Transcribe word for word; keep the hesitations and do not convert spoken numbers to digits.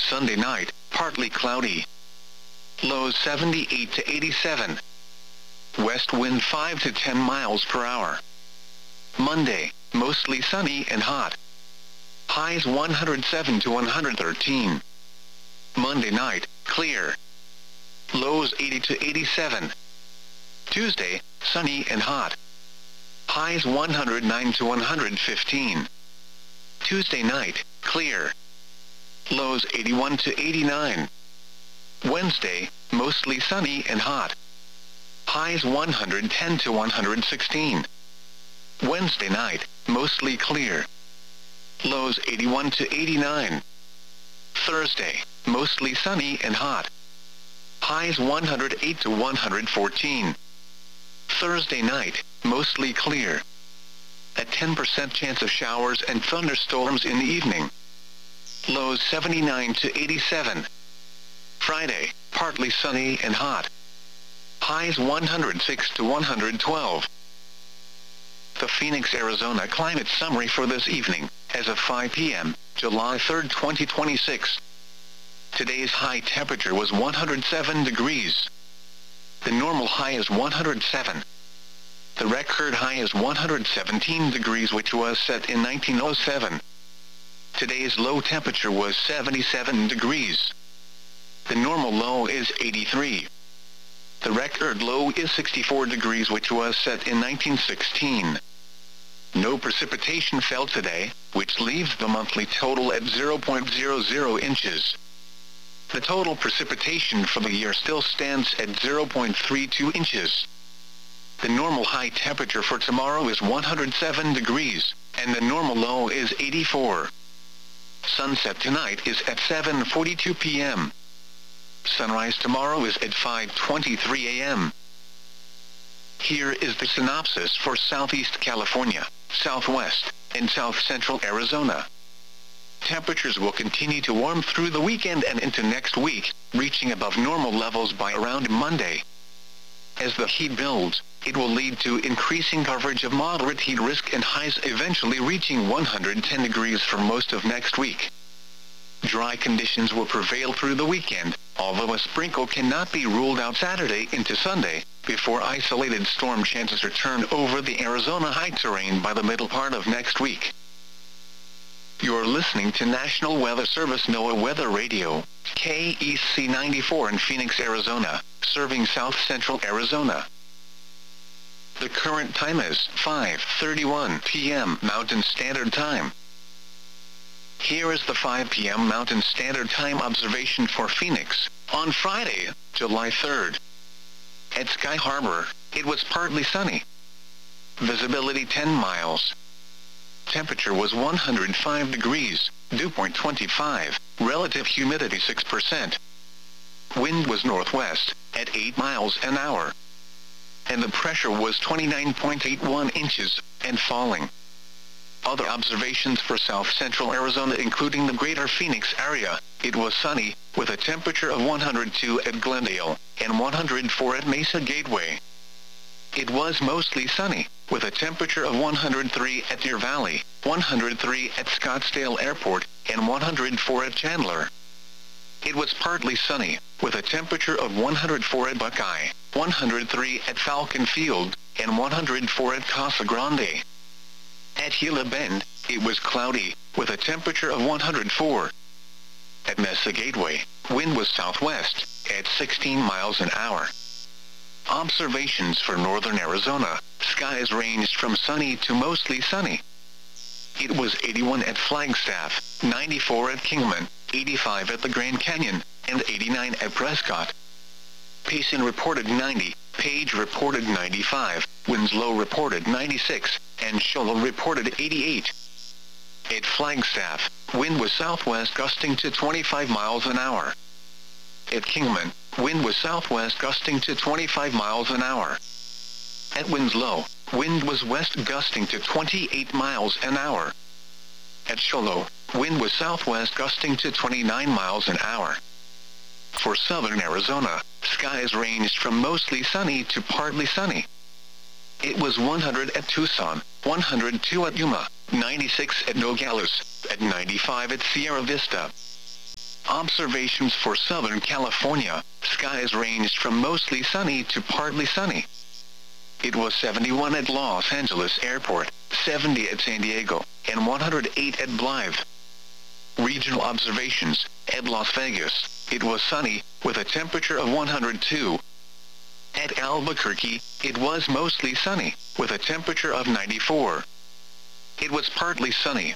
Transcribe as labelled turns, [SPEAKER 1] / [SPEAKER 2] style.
[SPEAKER 1] Sunday night, partly cloudy. Lows seventy-eight to eighty-seven. West wind five to ten miles per hour. Monday, mostly sunny and hot. Highs one hundred seven to one hundred thirteen. Monday night, clear. Lows eighty to eighty-seven. Tuesday, sunny and hot. Highs one hundred nine to one hundred fifteen. Tuesday night, clear. Lows eighty-one to eighty-nine. Wednesday, mostly sunny and hot. Highs one hundred ten to one hundred sixteen. Wednesday night, mostly clear. Lows eighty-one to eighty-nine. Thursday, mostly sunny and hot. Highs one hundred eight to one hundred fourteen. Thursday night, mostly clear. A ten percent chance of showers and thunderstorms in the evening. Lows seventy-nine to eighty-seven. Friday, partly sunny and hot. Highs one hundred six to one hundred twelve. The Phoenix, Arizona climate summary for this evening, as of five p m, July third, twenty twenty-six. Today's high temperature was one hundred seven degrees. The normal high is one hundred seven. The record high is one hundred seventeen degrees, which was set in nineteen oh seven. Today's low temperature was seventy-seven degrees. The normal low is eighty-three. The record low is sixty-four degrees, which was set in nineteen sixteen. No precipitation fell today, which leaves the monthly total at zero point zero zero inches. The total precipitation for the year still stands at zero point three two inches. The normal high temperature for tomorrow is one hundred seven degrees, and the normal low is eighty-four. Sunset tonight is at seven forty-two p m Sunrise tomorrow is at five twenty-three a m Here is the synopsis for Southeast California, Southwest, and South Central Arizona. Temperatures will continue to warm through the weekend and into next week, reaching above normal levels by around Monday. As the heat builds, it will lead to increasing coverage of moderate heat risk and highs eventually reaching one hundred ten degrees for most of next week. Dry conditions will prevail through the weekend, although a sprinkle cannot be ruled out Saturday into Sunday, before isolated storm chances return over the Arizona high terrain by the middle part of next week. You're listening to National Weather Service NOAA Weather Radio, K E C ninety-four in Phoenix, Arizona, serving South Central Arizona. The current time is five thirty-one p m Mountain Standard Time. Here is the five p m Mountain Standard Time observation for Phoenix, on Friday, July third. At Sky Harbor, it was partly sunny. Visibility ten miles. Temperature was one hundred five degrees, dew point twenty-five, relative humidity six percent. Wind was northwest, at eight miles an hour. And the pressure was twenty-nine point eight one inches, and falling. Other observations for South Central Arizona, including the greater Phoenix area, it was sunny, with a temperature of one hundred two at Glendale, and one hundred four at Mesa Gateway. It was mostly sunny, with a temperature of one hundred three at Deer Valley, one hundred three at Scottsdale Airport, and one hundred four at Chandler. It was partly sunny, with a temperature of one hundred four at Buckeye, one hundred three at Falcon Field, and one hundred four at Casa Grande. At Gila Bend, it was cloudy, with a temperature of one hundred four. At Mesa Gateway, wind was southwest, at sixteen miles an hour. Observations for northern Arizona, skies ranged from sunny to mostly sunny. It was eighty-one at Flagstaff, ninety-four at Kingman, eighty-five at the Grand Canyon, and eighty-nine at Prescott. Payson reported ninety, Page reported ninety-five, Winslow reported ninety-six, and Shoalo reported eighty-eight. At Flagstaff, wind was southwest gusting to twenty-five miles an hour. At Kingman, wind was southwest gusting to twenty-five miles an hour. At Winslow, wind was west gusting to twenty-eight miles an hour. At Shoalo, wind was southwest gusting to twenty-nine miles an hour. For southern Arizona, skies ranged from mostly sunny to partly sunny. It was one hundred at Tucson, one hundred two at Yuma, ninety-six at Nogales, at ninety-five at Sierra Vista. Observations for Southern California, skies ranged from mostly sunny to partly sunny. It was seventy-one at Los Angeles Airport, seventy at San Diego, and one hundred eight at Blythe. Regional observations, at Las Vegas, it was sunny, with a temperature of one hundred two. At Albuquerque, it was mostly sunny, with a temperature of ninety-four. It was partly sunny,